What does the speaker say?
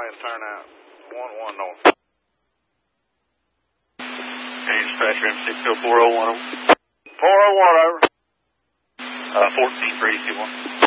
ahead and turn out. 11 north. Hey, dispatcher, M60401. 401, over. 14 for 81.